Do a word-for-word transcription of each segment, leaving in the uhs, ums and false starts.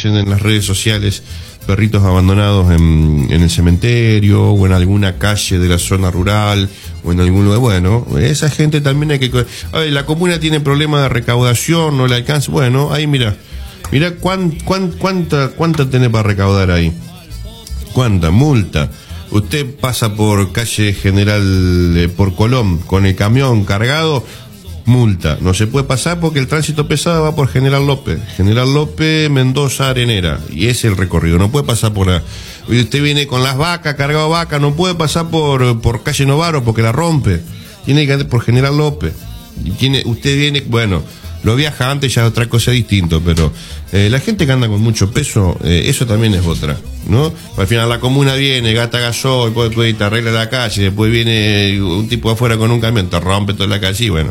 aparecen en las redes sociales perritos abandonados en, en el cementerio o en alguna calle de la zona rural o en algún lugar. Bueno, esa gente también hay que... A ver, la comuna tiene problemas de recaudación, no le alcanza. Bueno, ahí mira, mira cuán, cuán, cuánta, cuánta tiene para recaudar ahí. Cuánta multa. Usted pasa por calle General, eh, por Colón, con el camión cargado, multa. No se puede pasar porque el tránsito pesado va por General López. General López, Mendoza, Arenera. Y ese es el recorrido. No puede pasar por... La... Usted viene con las vacas, cargado vacas, no puede pasar por, por calle Novaro porque la rompe. Tiene que ir por General López. Y tiene, usted viene, bueno, lo viaja antes, ya es otra cosa distinto, pero eh, la gente que anda con mucho peso, eh, eso también es otra, ¿no? Al final la comuna viene, gasta gasoil, después, después te arregla la calle, después viene un tipo afuera con un camión, te rompe toda la calle y bueno.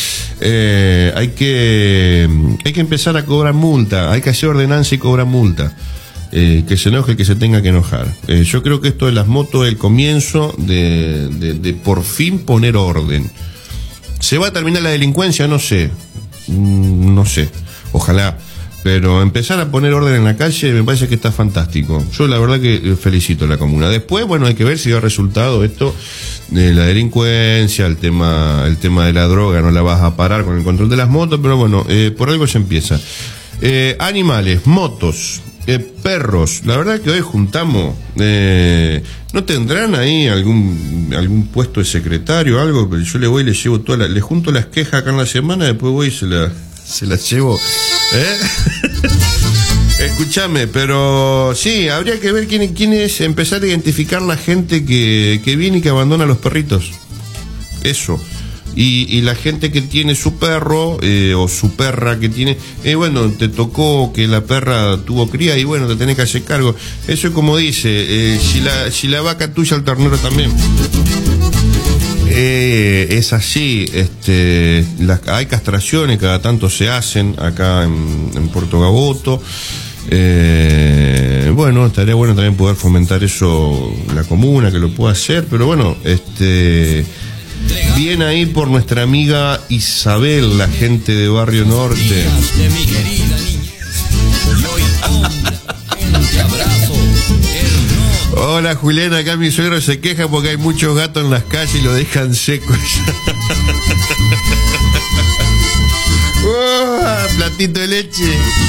Eh, hay que hay que empezar a cobrar multa, hay que hacer ordenanza y cobrar multa. Eh, que se enoje el que se tenga que enojar. Eh, yo creo que esto de las motos es el comienzo de, de, de por fin poner orden. ¿Se va a terminar la delincuencia? No sé. Mm, no sé. Ojalá. Pero empezar a poner orden en la calle me parece que está fantástico. Yo la verdad que felicito a la comuna. Después, bueno, hay que ver si da resultado esto de la delincuencia, el tema, el tema de la droga, no la vas a parar con el control de las motos, pero bueno, eh, por algo se empieza. Eh, animales, motos. Eh, perros, la verdad que hoy juntamos, eh, ¿no tendrán ahí algún algún puesto de secretario o algo? Pero yo le voy y le llevo toda la, le junto las quejas acá en la semana, después voy y se, la, se las llevo, ¿eh? Escúchame, pero sí, habría que ver quién, quién es, empezar a identificar la gente que, que viene y que abandona a los perritos, eso. Y, y la gente que tiene su perro eh, o su perra que tiene, eh, bueno, te tocó que la perra tuvo cría y bueno, te tenés que hacer cargo. Eso es como dice, eh, si la si la vaca tuya, el ternero también. Eh, es así, este, las, hay castraciones, cada tanto se hacen acá en, en Puerto Gaboto. Eh, bueno, estaría bueno también poder fomentar eso, la comuna que lo pueda hacer, pero bueno, este... bien ahí por nuestra amiga Isabel, la gente de Barrio Norte. Hola Juliana, acá mi suegro se queja porque hay muchos gatos en las calles y lo dejan secos. Oh, platito de leche.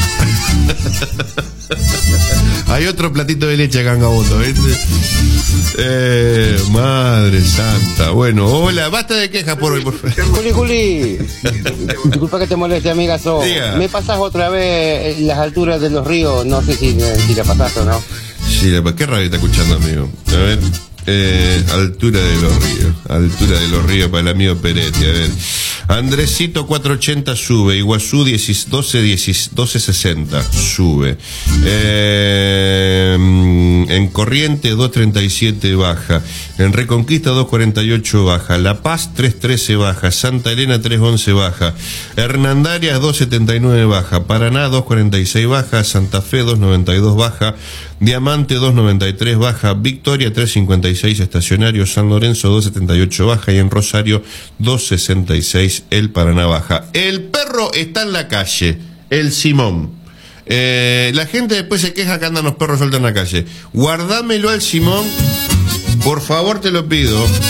Hay otro platito de leche acá en Gaboto, ¿viste? Eh, madre santa. Bueno, hola, basta de quejas por hoy, por favor. Juli, Juli. Disculpa que te moleste, amigazo. Diga. ¿Me pasás otra vez las alturas de los ríos? No sé si, si la pasaste o no. Sí, ¿qué radio está escuchando, amigo? A ver. Eh, altura de los ríos. Altura de los ríos para el amigo Peretti. A ver. Andresito cuatrocientos ochenta sube. Iguazú doce sesenta sube. Eh, en Corrientes doscientos treinta y siete baja. En Reconquista doscientos cuarenta y ocho baja. La Paz trescientos trece baja. Santa Elena trescientos once baja. Hernandarias doscientos setenta y nueve baja. Paraná doscientos cuarenta y seis baja. Santa Fe doscientos noventa y dos baja. Diamante doscientos noventa y tres baja. Victoria trescientos cincuenta y seis estacionario. San Lorenzo doscientos setenta y ocho baja. Y en Rosario doscientos sesenta y seis el Paraná baja. El perro está en la calle, el Simón. Eh, la gente después se queja que andan los perros sueltos en la calle. Guardámelo al Simón, por favor te lo pido.